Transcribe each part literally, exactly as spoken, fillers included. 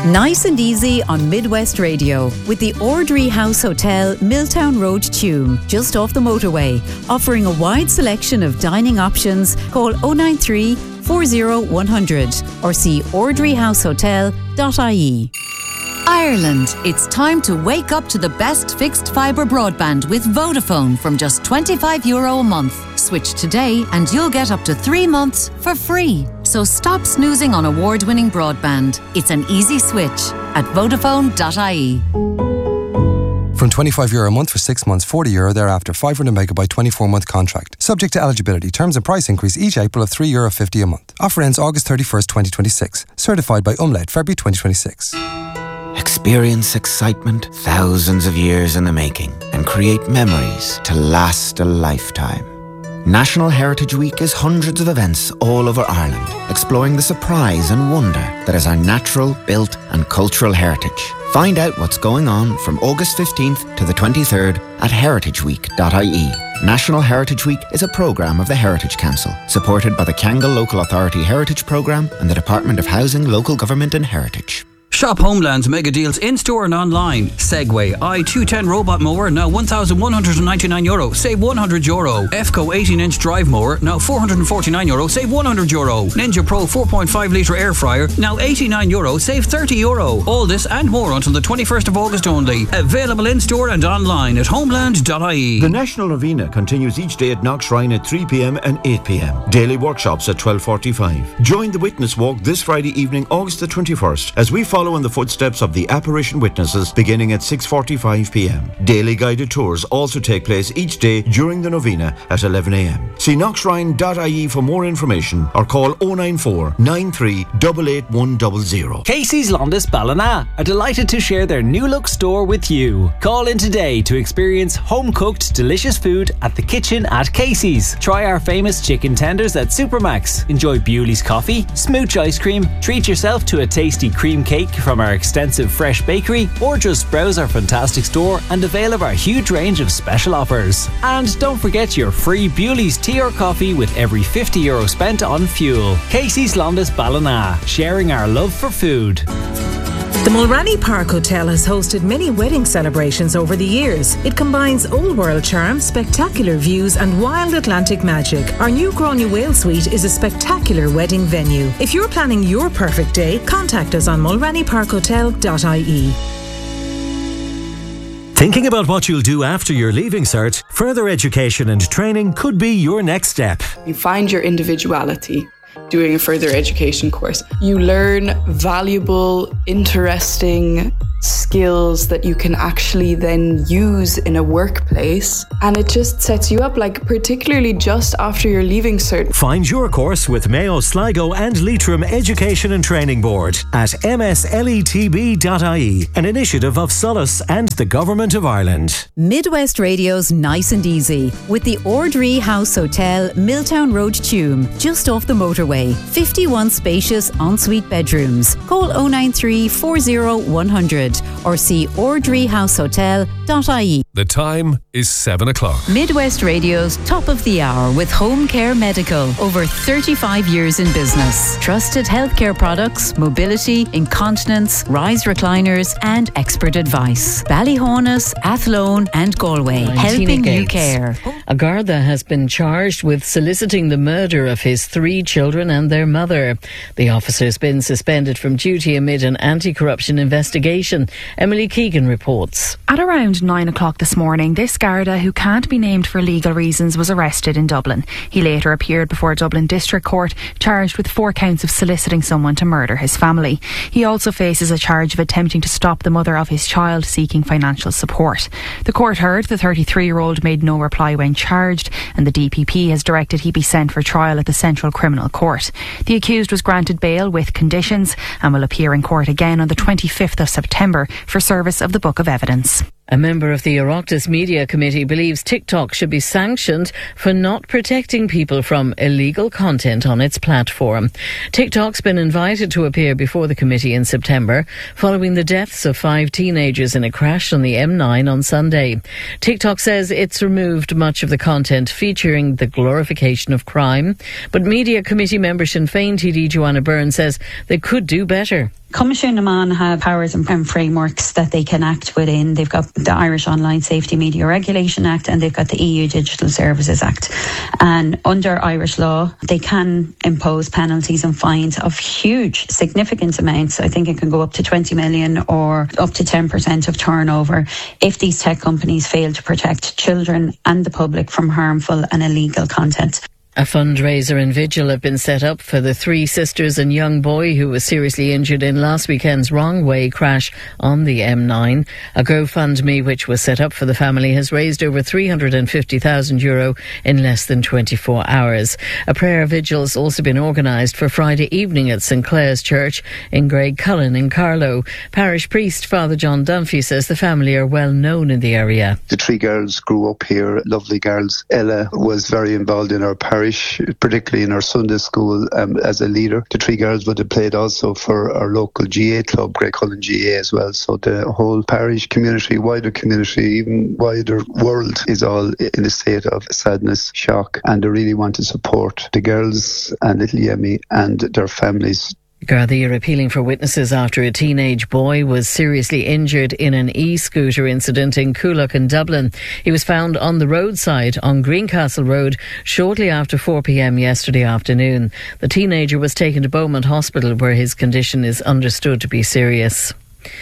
Nice and easy on Midwest Radio with the Ordry House Hotel, Milltown Road, Tuam, just off the motorway. Offering a wide selection of dining options. Call oh nine three, four oh one hundred or see ordry house hotel dot I E. Ireland, it's time to wake up to the best fixed fibre broadband with Vodafone from just twenty-five euro a month. Switch today and you'll get up to three months for free. So stop snoozing on award-winning broadband. It's an easy switch at vodafone dot I E. From twenty-five euro a month for six months, forty euro thereafter, five hundred megabyte twenty-four month contract. Subject to eligibility. Terms and price increase each April of three euro fifty a month. Offer ends August thirty-first, twenty twenty-six. Certified by Umlaut, February twenty twenty-six. Experience excitement thousands of years in the making and create memories to last a lifetime. National Heritage Week is hundreds of events all over Ireland, exploring the surprise and wonder that is our natural, built and cultural heritage. Find out what's going on from August fifteenth to the twenty-third at heritage week dot I E. National Heritage Week is a programme of the Heritage Council, supported by the Kangol Local Authority Heritage Programme and the Department of Housing, Local Government and Heritage. Shop Homeland's mega deals in-store and online. Segway i two ten robot mower, now one thousand one hundred ninety-nine euro, save one hundred euro. F C O eighteen inch drive mower, now four hundred forty-nine euro, save one hundred euro. Ninja Pro four point five litre air fryer, now eighty-nine euro, save thirty euro. All this and more until the twenty-first of August only. Available in-store and online at homeland dot I E. The National Novena continues each day at Knock Shrine at three p m and eight p m. Daily workshops at twelve forty-five. Join the Witness Walk this Friday evening, August the twenty-first, as we follow in the footsteps of the apparition witnesses beginning at six forty-five p m. Daily guided tours also take place each day during the novena at eleven a m. See knock shrine dot I E for more information or call oh nine four, nine three eight eight one zero zero. Casey's Londis Ballina are delighted to share their new look store with you. Call in today to experience home-cooked delicious food at the kitchen at Casey's. Try our famous chicken tenders at Supermax. Enjoy Bewley's coffee, smooch ice cream, treat yourself to a tasty cream cake from our extensive fresh bakery, or just browse our fantastic store and avail of our huge range of special offers. And don't forget your free Bewley's tea or coffee with every fifty euro spent on fuel. Casey's Londis Ballina, sharing our love for food. The Mulranny Park Hotel has hosted many wedding celebrations over the years. It combines old world charm, spectacular views and wild Atlantic magic. Our new Gráinne Whale Suite is a spectacular wedding venue. If you're planning your perfect day, contact us on mulranny park hotel dot I E. Thinking about what you'll do after your Leaving Cert? Further education and training could be your next step. You find your individuality doing a further education course. You learn valuable, interesting skills that you can actually then use in a workplace, and it just sets you up, like particularly just after your Leaving Cert. Find your course with Mayo, Sligo and Leitrim Education and Training Board at m s l e t b dot I E, an initiative of Solace and the Government of Ireland. Midwest Radio's Nice and Easy with the Ordry House Hotel, Milltown Road, Tuam, just off the motorway. fifty-one spacious ensuite bedrooms. Call oh nine three, four oh one hundred or see ordry house hotel dot I E. The time is seven o'clock. Midwest Radio's top of the hour with Home Care Medical. Over thirty-five years in business. Trusted healthcare products, mobility, incontinence, rise recliners and expert advice. Ballyhonus, Athlone and Galway. I'm helping Tina you Gates. care. A Garda has been charged with soliciting the murder of his three children and their mother. The officer's been suspended from duty amid an anti-corruption investigation. Emily Keegan reports. At around nine o'clock this morning, this Garda, who can't be named for legal reasons, was arrested in Dublin. He later appeared before Dublin District Court, charged with four counts of soliciting someone to murder his family. He also faces a charge of attempting to stop the mother of his child seeking financial support. The court heard the thirty-three-year-old made no reply when charged, and the D P P has directed he be sent for trial at the Central Criminal Court. The accused was granted bail with conditions and will appear in court again on the twenty-fifth of September for service of the Book of Evidence. A member of the Oireachtas Media Committee believes TikTok should be sanctioned for not protecting people from illegal content on its platform. TikTok's been invited to appear before the committee in September following the deaths of five teenagers in a crash on the M nine on Sunday. TikTok says it's removed much of the content featuring the glorification of crime, but Media Committee member Sinn Féin T D Joanna Byrne says they could do better. Coimisiún Naman have powers and, and frameworks that they can act within. They've got the Irish Online Safety Media Regulation Act and they've got the E U Digital Services Act. And under Irish law, they can impose penalties and fines of huge, significant amounts. I think it can go up to twenty million or up to ten percent of turnover if these tech companies fail to protect children and the public from harmful and illegal content. A fundraiser and vigil have been set up for the three sisters and young boy who was seriously injured in last weekend's wrong way crash on the M nine. A GoFundMe which was set up for the family has raised over three hundred fifty thousand euro in less than twenty-four hours. A prayer vigil has also been organised for Friday evening at St Clair's Church in Graiguecullen in Carlow. Parish priest Father John Dunphy says the family are well known in the area. The three girls grew up here, lovely girls. Ella was very involved in our parish, particularly in our Sunday school um, as a leader. The three girls would have played also for our local G A club, Graiguecullen G A as well. So the whole parish community, wider community, even wider world is all in a state of sadness, shock, and they really want to support the girls and little Yemi and their families. Gardaí are appealing for witnesses after a teenage boy was seriously injured in an e-scooter incident in Coolock in Dublin. He was found on the roadside on Greencastle Road shortly after four p.m. yesterday afternoon. The teenager was taken to Beaumont Hospital where his condition is understood to be serious.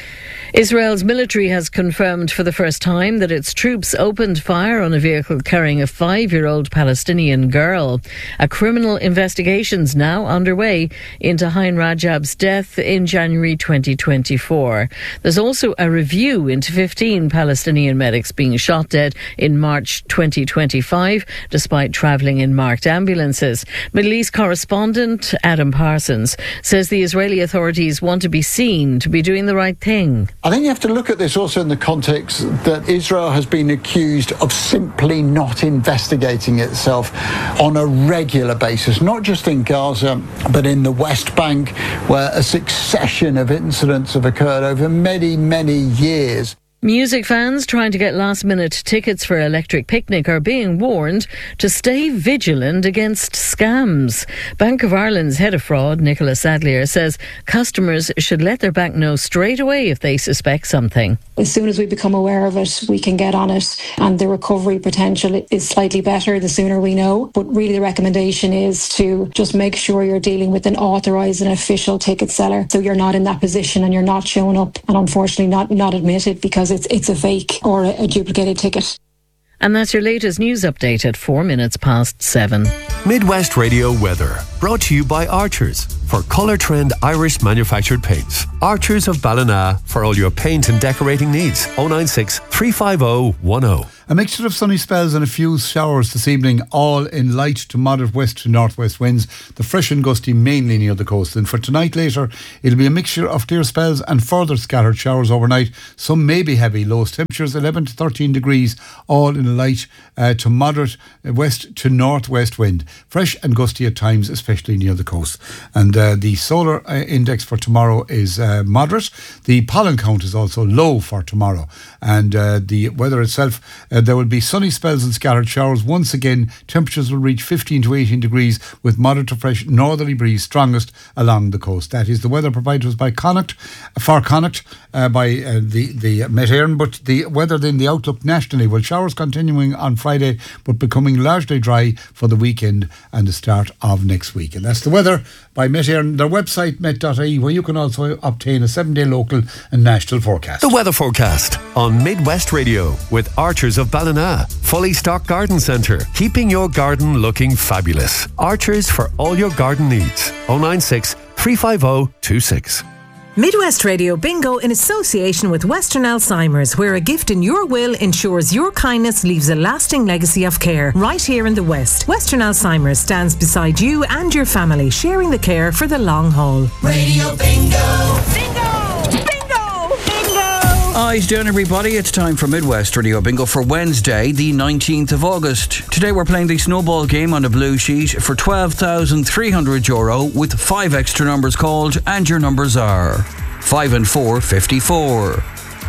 Israel's military has confirmed for the first time that its troops opened fire on a vehicle carrying a five-year-old Palestinian girl. A criminal investigation is now underway into Hein Rajab's death in January twenty twenty-four. There's also a review into fifteen Palestinian medics being shot dead in March twenty twenty-five, despite travelling in marked ambulances. Middle East correspondent Adam Parsons says the Israeli authorities want to be seen to be doing the right thing. I think you have to look at this also in the context that Israel has been accused of simply not investigating itself on a regular basis, not just in Gaza, but in the West Bank, where a succession of incidents have occurred over many, many years. Music fans trying to get last-minute tickets for Electric Picnic are being warned to stay vigilant against scams. Bank of Ireland's head of fraud, Nicola Sadlier, says customers should let their bank know straight away if they suspect something. As soon as we become aware of it, we can get on it, and the recovery potential is slightly better the sooner we know. But really the recommendation is to just make sure you're dealing with an authorised and official ticket seller, so you're not in that position and you're not showing up and unfortunately not, not admitted because it's it's a fake or a, a duplicated ticket. And that's your latest news update at four minutes past seven. Midwest Radio weather, brought to you by Archers for Colour Trend Irish manufactured paints. Archers of Ballina for all your paint and decorating needs. oh nine six, three five oh, one oh. A mixture of sunny spells and a few showers this evening, all in light to moderate west to northwest winds. The fresh and gusty mainly near the coast. And for tonight later, it'll be a mixture of clear spells and further scattered showers overnight. Some may be heavy. Lowest temperatures eleven to thirteen degrees, all in a light uh, to moderate west to northwest wind. Fresh and gusty at times, especially near the coast. And uh, the solar uh, index for tomorrow is uh, moderate. The pollen count is also low for tomorrow. And uh, the weather itself, uh, there will be sunny spells and scattered showers. Once again, temperatures will reach fifteen to eighteen degrees with moderate to fresh northerly breeze, strongest along the coast. That is the weather provided to us by Connacht, for Connacht, uh, by uh, the, the Met Éireann. But the weather then, the outlook nationally, well, showers continuing on Friday, but becoming largely dry for the weekend and the start of next week. And that's the weather by Met Éireann, their website, met dot I E, where you can also obtain a seven-day local and national forecast. The weather forecast on Midwest Radio with Archers of Ballina. Fully stocked garden centre, keeping your garden looking fabulous. Archers for all your garden needs. oh nine six, three five oh, two six. Midwest Radio Bingo in association with Western Alzheimer's, where a gift in your will ensures your kindness leaves a lasting legacy of care right here in the West. Western Alzheimer's stands beside you and your family, sharing the care for the long haul. Radio Bingo! Bingo! Bingo! Bingo! Eyes down, everybody. It's time for Midwest Radio Bingo for Wednesday, the nineteenth of August. Today we're playing the snowball game on a blue sheet for twelve thousand three hundred euro with five extra numbers called, and your numbers are five and four, fifty-four,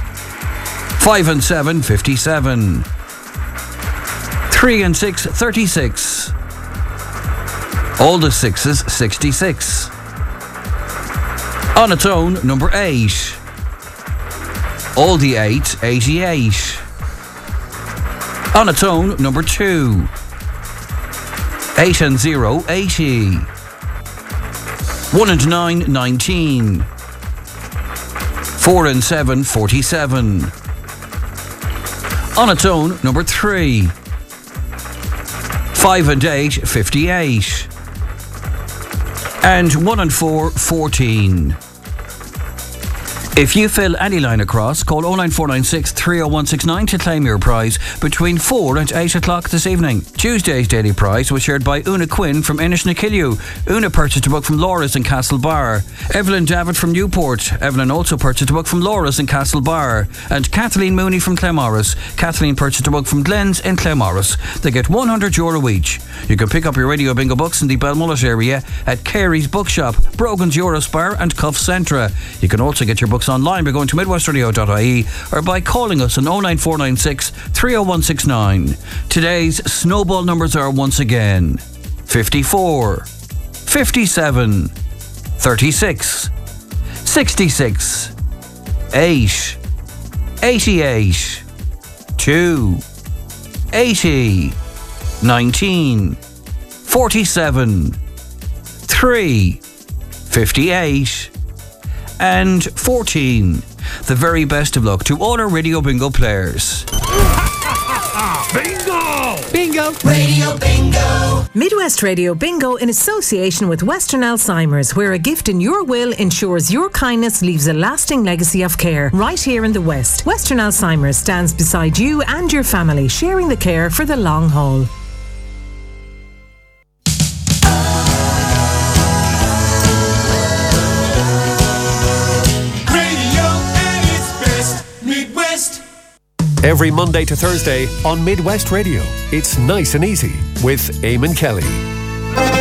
five and seven, fifty-seven, three and six, thirty-six, all the sixes, sixty-six, On its own, number eight. All the eight, eighty-eight. On its own, number two. Eight and zero, eighty. One and nine, nineteen. Four and seven, forty-seven. On its own, number three. Five and eight, fifty-eight. And one and four, fourteen. If you fill any line across, call oh nine four nine six, three oh one six nine to claim your prize between four and eight o'clock this evening. Tuesday's daily prize was shared by Una Quinn from Inishnakill. Una purchased a book from Laura's in Castlebar. Evelyn David from Newport. Evelyn also purchased a book from Laura's in Castlebar. And Kathleen Mooney from Claremorris. Kathleen purchased a book from Glenn's in Claremorris. They get one hundred euro each. You can pick up your Radio Bingo books in the Belmullet area at Carey's Bookshop, Brogan's Eurospar and Cuff Centra. You can also get your books online by going to midwest radio dot I E or by calling us on oh nine four nine six, three oh one six nine. Today's snowball numbers are once again fifty-four, fifty-seven, thirty-six, sixty-six, eight, eighty-eight, two, eighty, nineteen, forty-seven, three, fifty-eight, and fourteen. The very best of luck to all our Radio Bingo players. Bingo! Bingo! Radio Bingo! Midwest Radio Bingo in association with Western Alzheimer's, where a gift in your will ensures your kindness leaves a lasting legacy of care right here in the West. Western Alzheimer's stands beside you and your family, sharing the care for the long haul. Every Monday to Thursday on Midwest Radio, it's Nice and Easy with Eamon Kelly.